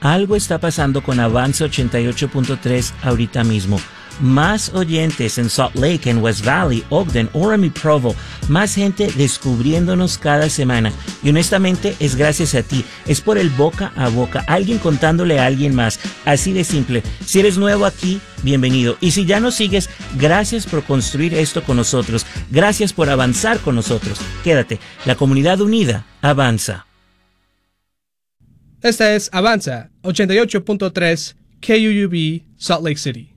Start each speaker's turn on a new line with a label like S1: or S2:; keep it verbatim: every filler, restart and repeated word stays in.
S1: Algo está pasando con Avanza ochenta y ocho punto tres ahorita mismo. Más oyentes en Salt Lake, en West Valley, Ogden, Orem y Provo. Más gente descubriéndonos cada semana. Y honestamente es gracias a ti. Es por el boca a boca. Alguien contándole a alguien más. Así de simple. Si eres nuevo aquí, bienvenido. Y si ya nos sigues, gracias por construir esto con nosotros. Gracias por avanzar con nosotros. Quédate. La comunidad unida avanza.
S2: Esta es Avanza ochenta y ocho punto tres K U U B Salt Lake City.